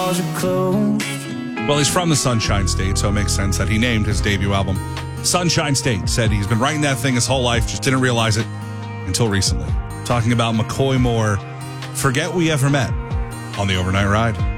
bars are closed. Well, he's from the Sunshine State, so it makes sense that he named his debut album Sunshine State. Said he's been writing that thing his whole life, just didn't realize it until recently. Talking about McCoy Moore, Forget We Ever Met on the Overnight Ride.